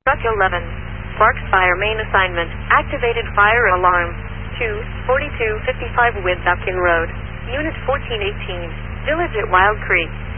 Truck 11. Sparks fire main assignment. Activated fire alarm. 2, 4255 Width Upkin Road. Unit 1418. Village at Wild Creek.